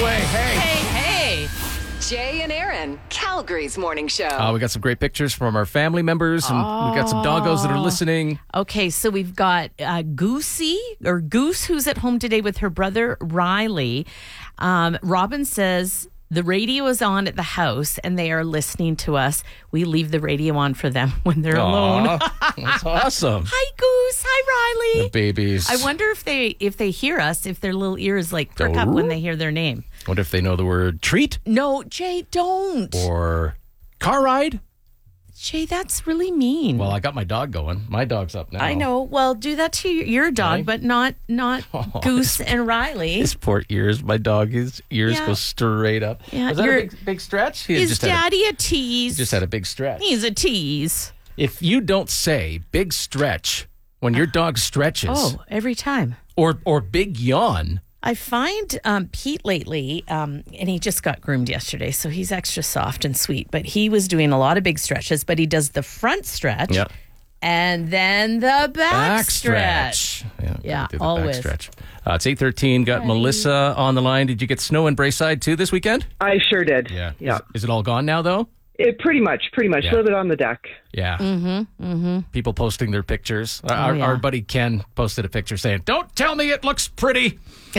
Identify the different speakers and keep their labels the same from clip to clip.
Speaker 1: away. Hey.
Speaker 2: Hey.
Speaker 3: Jay and Aaron, Calgary's morning show.
Speaker 1: We got some great pictures from our family members, and we got some doggos that are listening.
Speaker 2: Okay, so we've got Goose, who's at home today with her brother, Riley. Robin says the radio is on at the house, and they are listening to us. We leave the radio on for them when they're alone.
Speaker 1: That's awesome.
Speaker 2: Hi, Goose. Hi, Riley.
Speaker 1: The babies.
Speaker 2: I wonder if they hear us, if their little ears perk up when they hear their name.
Speaker 1: Wonder if they know the word treat
Speaker 2: No, Jay, don't.
Speaker 1: or car ride.
Speaker 2: Jay, that's really mean.
Speaker 1: Well, I got my dog going. My dog's up now.
Speaker 2: I know. Well, do that to your dog,
Speaker 1: Okay.
Speaker 2: but not Goose and Riley.
Speaker 1: His poor ears. My dog, his ears go straight up.
Speaker 2: Yeah,
Speaker 1: Was that a big stretch? He
Speaker 2: Is Daddy a tease?
Speaker 1: just had a big stretch.
Speaker 2: He's a tease.
Speaker 1: If you don't say big stretch when your dog stretches
Speaker 2: Every time.
Speaker 1: or big yawn,
Speaker 2: I find Pete lately, and he just got groomed yesterday, so he's extra soft and sweet, but he was doing a lot of big stretches, but he does the front stretch and then the back stretch. Yeah,
Speaker 1: do the
Speaker 2: always.
Speaker 1: back stretch. It's 8:13. Got Melissa on the line. Did you get snow in Braeside too this weekend?
Speaker 4: I sure did.
Speaker 1: Yeah.
Speaker 4: Yeah.
Speaker 1: Is it all gone now though?
Speaker 4: Pretty much. A little bit on the deck.
Speaker 1: Yeah. Mm-hmm. People posting their pictures.
Speaker 2: yeah.
Speaker 1: Our buddy Ken posted a picture saying, "Don't tell me it looks pretty.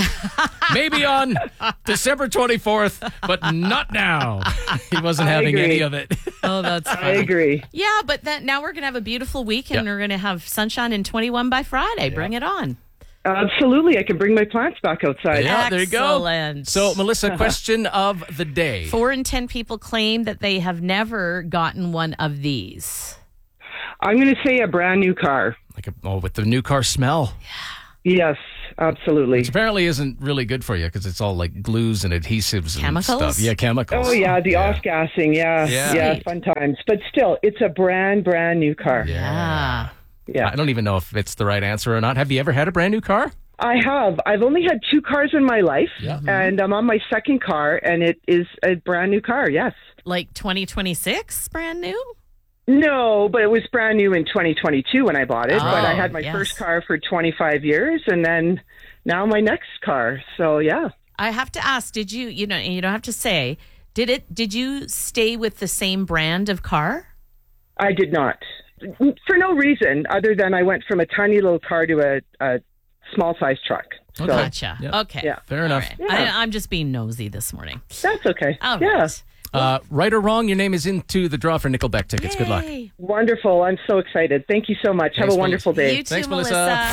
Speaker 1: Maybe on December 24th, but not now." He wasn't having
Speaker 4: agree.
Speaker 1: any of it.
Speaker 2: Oh, that's
Speaker 4: I
Speaker 2: funny.
Speaker 4: agree.
Speaker 2: Yeah, but now we're going to have a beautiful weekend.
Speaker 1: Yeah.
Speaker 2: We're going to have sunshine and 21 by Friday. Bring it on.
Speaker 4: Absolutely. I can bring my plants back outside.
Speaker 1: Yeah, there you go.
Speaker 2: Excellent.
Speaker 1: So, Melissa, question of the day.
Speaker 2: 4 in 10 people claim that they have never gotten one of these.
Speaker 4: I'm going to say a brand new car.
Speaker 1: With the new car smell.
Speaker 4: Yes, absolutely.
Speaker 1: Which apparently isn't really good for you because it's all like glues and adhesives
Speaker 2: Chemicals?
Speaker 1: and stuff. Yeah, chemicals.
Speaker 4: Oh, yeah, the off-gassing.
Speaker 1: Yeah.
Speaker 4: Yeah, fun times. But still, it's a brand new car.
Speaker 1: Yeah.
Speaker 4: Yeah.
Speaker 1: I don't even know if it's the right answer or not. Have you ever had a brand new car?
Speaker 4: I have. I've only had 2 cars in my life, and I'm on my second car, and it is a brand new car, yes.
Speaker 2: Like 2026, brand new?
Speaker 4: No, but it was brand new in 2022 when I bought it. But I had my
Speaker 2: yes.
Speaker 4: first car for 25 years, and then now my next car. So, yeah.
Speaker 2: I have to ask, did you, you don't have to say, did you stay with the same brand of car?
Speaker 4: I did not. For no reason other than I went from a tiny little car to a small-size truck. So
Speaker 2: Gotcha.
Speaker 1: Yeah.
Speaker 2: Okay.
Speaker 4: Yeah.
Speaker 1: Fair enough.
Speaker 2: All right. I'm just being nosy this morning.
Speaker 4: that's okay.
Speaker 2: All
Speaker 4: yeah.
Speaker 2: right.
Speaker 1: Right or wrong, your name is into the draw for Nickelback tickets. Good luck.
Speaker 2: Yay.
Speaker 4: Wonderful. I'm so excited. Thank you so much. Have
Speaker 1: Thanks,
Speaker 4: a wonderful day.
Speaker 2: You too,
Speaker 1: Thanks, Melissa.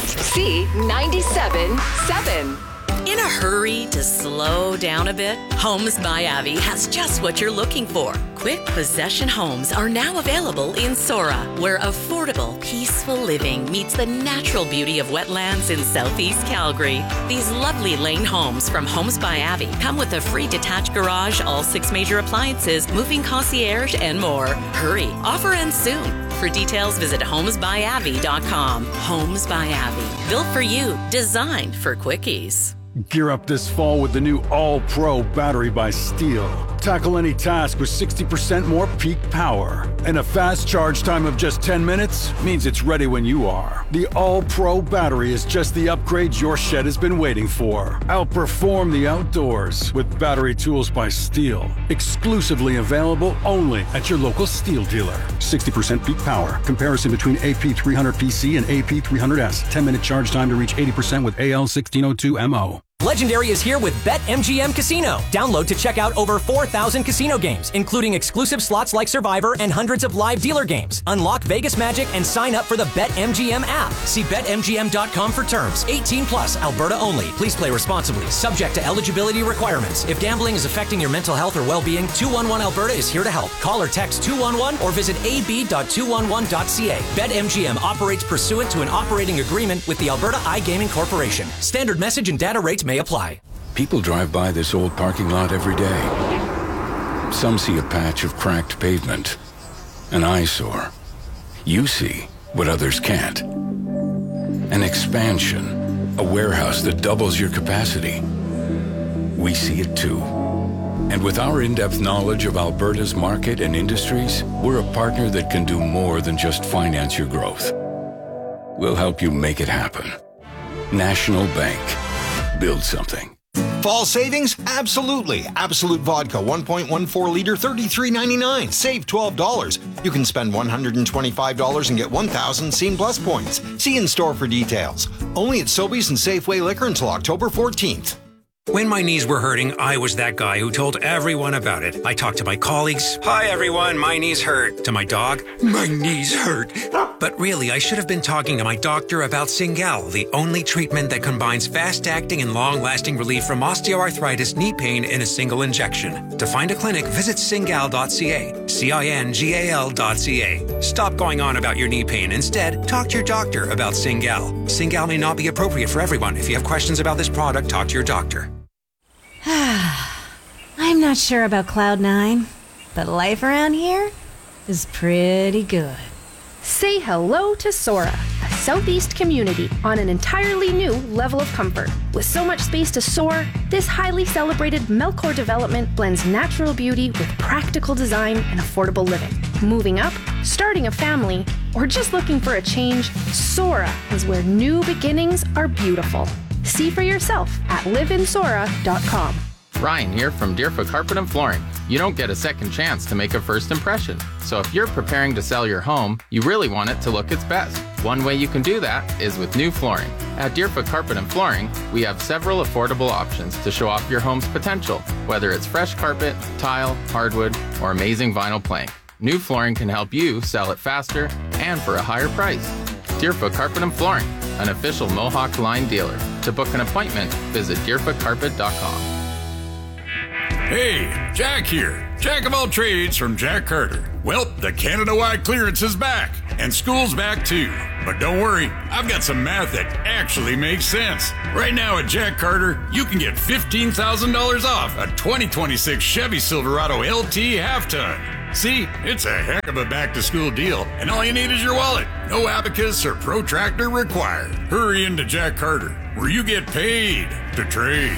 Speaker 3: C97.7.
Speaker 5: In a hurry to slow down a bit? Homes by Avi has just what you're looking for. Quick possession homes are now available in Sora, where affordable, peaceful living meets the natural beauty of wetlands in southeast Calgary. These lovely lane homes from Homes by Avi come with a free detached garage, all 6 major appliances, moving concierge, and more. Hurry, offer ends soon. For details, visit homesbyavi.com. Homes by Avi, built for you, designed for quickies.
Speaker 6: Gear up this fall with the new All-Pro battery by Steel. Tackle any task with 60% more peak power. And a fast charge time of just 10 minutes means it's ready when you are. The All-Pro battery is just the upgrade your shed has been waiting for. Outperform the outdoors with battery tools by Steel. Exclusively available only at your local Steel dealer. 60% peak power. Comparison between AP300PC and AP300S. 10-minute charge time to reach 80% with AL1602MO.
Speaker 7: Legendary is here with BetMGM Casino. Download to check out over 4,000 casino games, including exclusive slots like Survivor and hundreds of live dealer games. Unlock Vegas Magic and sign up for the BetMGM app. See BetMGM.com for terms. 18 plus, Alberta only. Please play responsibly. Subject to eligibility requirements. If gambling is affecting your mental health or well-being, 211 Alberta is here to help. Call or text 211 or visit ab.211.ca. BetMGM operates pursuant to an operating agreement with the Alberta iGaming Corporation. Standard message and data rates may apply.
Speaker 8: People drive by this old parking lot every day. Some see a patch of cracked pavement, an eyesore. You see what others can't. An expansion, a warehouse that doubles your capacity. We see it too. And with our in-depth knowledge of Alberta's market and industries, we're a partner that can do more than just finance your growth. We'll help you make it happen. National Bank. Build something.
Speaker 9: Fall savings? Absolutely. Absolute Vodka, 1.14 liter, $33.99. Save $12. You can spend $125 and get 1,000 Scene Plus points. See in store for details. Only at Sobeys and Safeway Liquor until October 14th.
Speaker 10: When my knees were hurting, I was that guy who told everyone about it. I talked to my colleagues. Hi, everyone. My knees hurt. To my dog. My knees hurt. But really, I should have been talking to my doctor about Cingal, the only treatment that combines fast-acting and long-lasting relief from osteoarthritis knee pain in a single injection. To find a clinic, visit cingal.ca. CINGAL.ca. Stop going on about your knee pain. Instead, talk to your doctor about Cingal. Cingal may not be appropriate for everyone. If you have questions about this product, talk to your doctor.
Speaker 11: I'm not sure about Cloud9, but life around here is pretty good.
Speaker 12: Say hello to Sora, a Southeast community on an entirely new level of comfort. With so much space to soar, this highly celebrated Melcor development blends natural beauty with practical design and affordable living. Moving up, starting a family, or just looking for a change, Sora is where new beginnings are beautiful. See for yourself at liveinsora.com.
Speaker 13: Ryan here from Deerfoot Carpet and Flooring. You don't get a second chance to make a first impression. So if you're preparing to sell your home, you really want it to look its best. One way you can do that is with new flooring. At Deerfoot Carpet and Flooring, we have several affordable options to show off your home's potential, whether it's fresh carpet, tile, hardwood, or amazing vinyl plank. New flooring can help you sell it faster and for a higher price. Deerfoot Carpet and Flooring, an official Mohawk Line dealer. To book an appointment, visit deerfootcarpet.com.
Speaker 14: Hey, Jack here. Jack of all trades from Jack Carter. Well, the Canada-wide clearance is back, and school's back too. But don't worry, I've got some math that actually makes sense. Right now at Jack Carter, you can get $15,000 off a 2026 Chevy Silverado LT half-ton. See, it's a heck of a back-to-school deal, and all you need is your wallet. No abacus or protractor required. Hurry into Jack Carter, where you get paid to trade.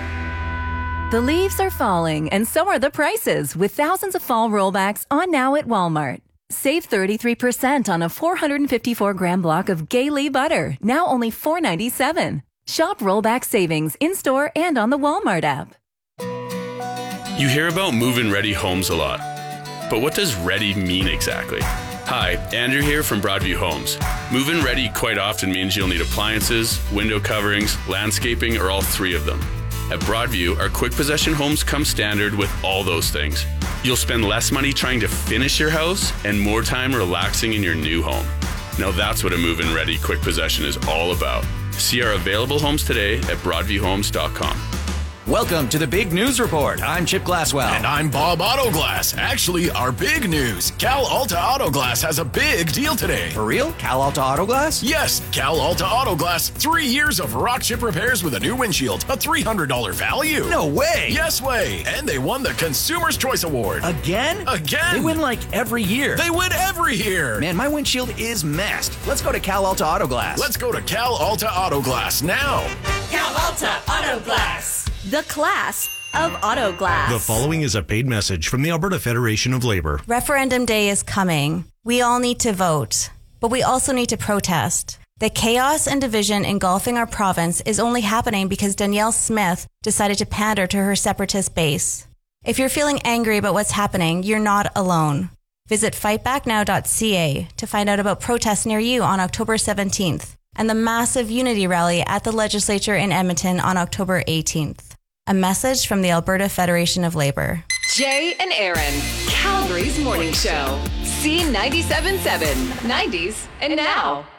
Speaker 15: The leaves are falling, and so are the prices, with thousands of fall rollbacks on now at Walmart. Save 33% on a 454-gram block of Gaylee butter, now only $4.97. Shop rollback savings in-store and on the Walmart app.
Speaker 16: You hear about move-in ready homes a lot, but what does ready mean exactly? Hi, Andrew here from Broadview Homes. Move-in ready quite often means you'll need appliances, window coverings, landscaping, or all three of them. At Broadview, our quick possession homes come standard with all those things. You'll spend less money trying to finish your house and more time relaxing in your new home. Now that's what a move-in ready quick possession is all about. See our available homes today at broadviewhomes.com.
Speaker 17: Welcome to the Big News Report. I'm Chip Glasswell.
Speaker 18: And I'm Bob Autoglass. Actually, our big news. Cal Alta Autoglass has a big deal today.
Speaker 17: For real? Cal Alta Autoglass?
Speaker 18: Yes, Cal Alta Autoglass. 3 years of rock chip repairs with a new windshield. A $300 value.
Speaker 17: No way.
Speaker 18: Yes way. And they won the Consumer's Choice Award.
Speaker 17: Again?
Speaker 18: Again.
Speaker 17: They win like every year.
Speaker 18: They win every year.
Speaker 17: Man, my windshield is messed. Let's go to Cal Alta Autoglass.
Speaker 18: Let's go to Cal Alta Autoglass now.
Speaker 5: Cal Alta Autoglass. The class of auto glass.
Speaker 19: The following is a paid message from the Alberta Federation of Labor.
Speaker 20: Referendum day is coming. We all need to vote, but we also need to protest. The chaos and division engulfing our province is only happening because Danielle Smith decided to pander to her separatist base. If you're feeling angry about what's happening, you're not alone. Visit fightbacknow.ca to find out about protests near you on October 17th and the massive unity rally at the legislature in Edmonton on October 18th. A message from the Alberta Federation of Labor.
Speaker 3: Jay and Aaron, Calgary's morning show. C97.7, 90s and now.